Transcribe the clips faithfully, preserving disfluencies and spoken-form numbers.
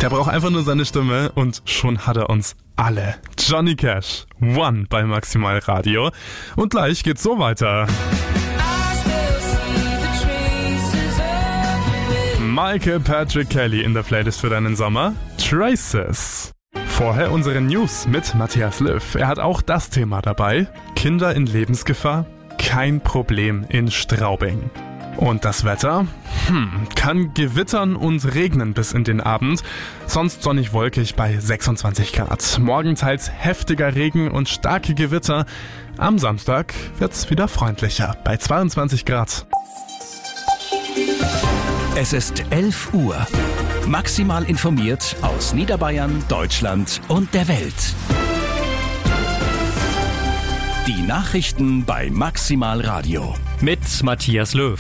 Der braucht einfach nur seine Stimme und schon hat er uns alle. Johnny Cash, One bei Maximal Radio. Und gleich geht's so weiter. Michael Patrick Kelly in der Playlist für deinen Sommer. Traces. Vorher unsere News mit Matthias Löw. Er hat auch das Thema dabei. Kinder in Lebensgefahr? Kein Problem in Straubing. Und das Wetter? Hm, kann gewittern und regnen bis in den Abend. Sonst sonnig wolkig bei sechsundzwanzig Grad. Morgen teils heftiger Regen und starke Gewitter. Am Samstag wird's wieder freundlicher bei zweiundzwanzig Grad. Es ist elf Uhr. Maximal informiert aus Niederbayern, Deutschland und der Welt. Die Nachrichten bei Maximal Radio. Mit Matthias Löw.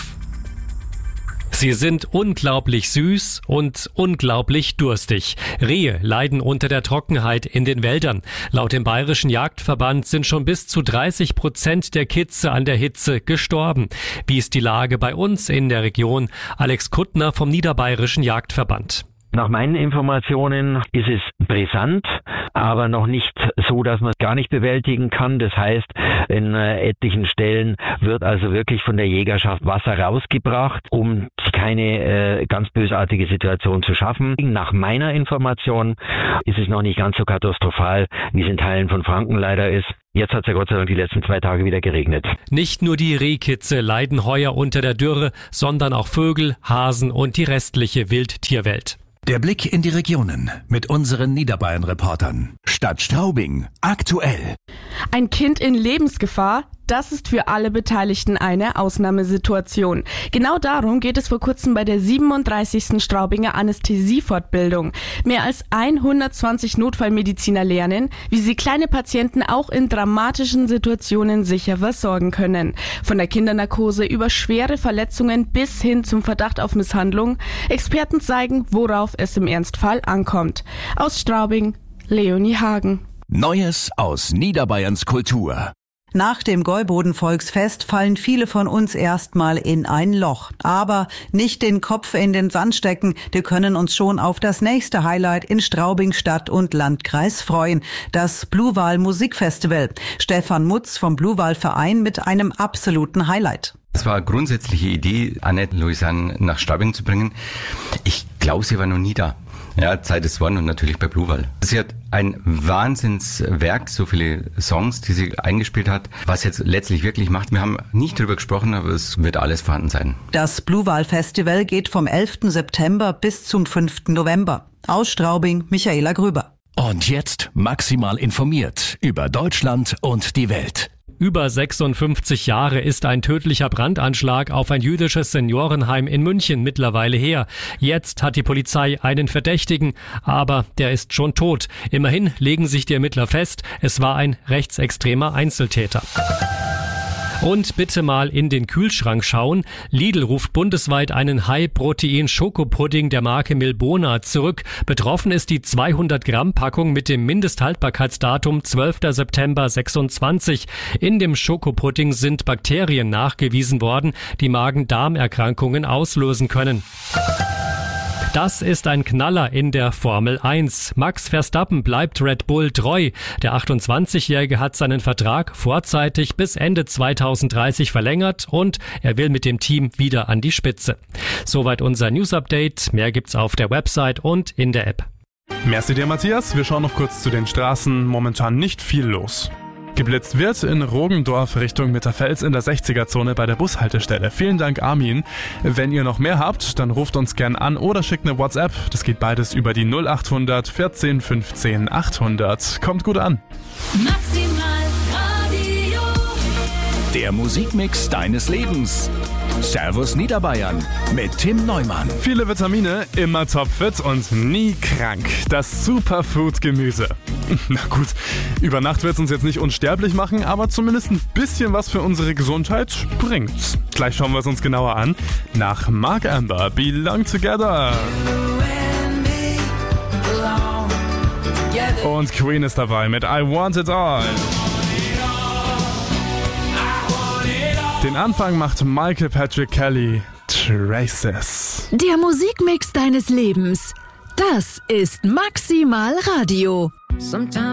Sie sind unglaublich süß und unglaublich durstig. Rehe leiden unter der Trockenheit in den Wäldern. Laut dem Bayerischen Jagdverband sind schon bis zu dreißig Prozent der Kitze an der Hitze gestorben. Wie ist die Lage bei uns in der Region? Alex Kuttner vom Niederbayerischen Jagdverband. Nach meinen Informationen ist es brisant, aber noch nicht so, dass man es gar nicht bewältigen kann. Das heißt, in äh, etlichen Stellen wird also wirklich von der Jägerschaft Wasser rausgebracht, um keine äh, ganz bösartige Situation zu schaffen. Nach meiner Information ist es noch nicht ganz so katastrophal, wie es in Teilen von Franken leider ist. Jetzt hat es ja Gott sei Dank die letzten zwei Tage wieder geregnet. Nicht nur die Rehkitze leiden heuer unter der Dürre, sondern auch Vögel, Hasen und die restliche Wildtierwelt. Der Blick in die Regionen mit unseren Niederbayern-Reportern. Stadt Straubing, aktuell. Ein Kind in Lebensgefahr? Das ist für alle Beteiligten eine Ausnahmesituation. Genau darum geht es vor kurzem bei der siebenunddreißigsten Straubinger Anästhesiefortbildung. Mehr als hundertzwanzig Notfallmediziner lernen, wie sie kleine Patienten auch in dramatischen Situationen sicher versorgen können. Von der Kindernarkose über schwere Verletzungen bis hin zum Verdacht auf Misshandlung. Experten zeigen, worauf es im Ernstfall ankommt. Aus Straubing, Leonie Hagen. Neues aus Niederbayerns Kultur. Nach dem Gäuboden-Volksfest fallen viele von uns erstmal in ein Loch. Aber nicht den Kopf in den Sand stecken. Wir können uns schon auf das nächste Highlight in Straubing Stadt und Landkreis freuen. Das Bluewal Musikfestival. Stefan Mutz vom Bluewal Verein mit einem absoluten Highlight. Es war eine grundsätzliche Idee, Annette Louisanne nach Straubing zu bringen. Ich glaube, sie war noch nie da. Ja, Zeit ist One und natürlich bei Bluewal. Sie hat ein Wahnsinnswerk, so viele Songs, die sie eingespielt hat, was jetzt letztlich wirklich macht. Wir haben nicht drüber gesprochen, aber es wird alles vorhanden sein. Das Bluewal Festival geht vom elften September bis zum fünften November. Aus Straubing, Michaela Grüber. Und jetzt maximal informiert über Deutschland und die Welt. Über sechsundfünfzig Jahre ist ein tödlicher Brandanschlag auf ein jüdisches Seniorenheim in München mittlerweile her. Jetzt hat die Polizei einen Verdächtigen, aber der ist schon tot. Immerhin legen sich die Ermittler fest, es war ein rechtsextremer Einzeltäter. Und bitte mal in den Kühlschrank schauen. Lidl ruft bundesweit einen High-Protein-Schokopudding der Marke Milbona zurück. Betroffen ist die zweihundert Gramm Packung mit dem Mindesthaltbarkeitsdatum zwölfter September sechsundzwanzig. In dem Schokopudding sind Bakterien nachgewiesen worden, die Magen-Darm-Erkrankungen auslösen können. Das ist ein Knaller in der Formel eins. Max Verstappen bleibt Red Bull treu. Der achtundzwanzigjährige hat seinen Vertrag vorzeitig bis Ende zweitausenddreißig verlängert und er will mit dem Team wieder an die Spitze. Soweit unser News-Update. Mehr gibt's auf der Website und in der App. Merci dir, Matthias. Wir schauen noch kurz zu den Straßen. Momentan nicht viel los. Geblitzt wird in Rogendorf Richtung Mitterfels in der sechziger-Zone bei der Bushaltestelle. Vielen Dank, Armin. Wenn ihr noch mehr habt, dann ruft uns gern an oder schickt eine WhatsApp. Das geht beides über die null achthundert vierzehn fünfzehn achthundert. Kommt gut an. Maximal Radio. Der Musikmix deines Lebens. Servus Niederbayern mit Tim Neumann. Viele Vitamine, immer topfit und nie krank. Das Superfood-Gemüse. Na gut, über Nacht wird es uns jetzt nicht unsterblich machen, aber zumindest ein bisschen was für unsere Gesundheit bringt's. Gleich schauen wir es uns genauer an. Nach Mark Amber, Belong Together. Und Queen ist dabei mit I Want It All. Den Anfang macht Michael Patrick Kelly, Traces. Der Musikmix deines Lebens. Das ist Maximal Radio. Sometimes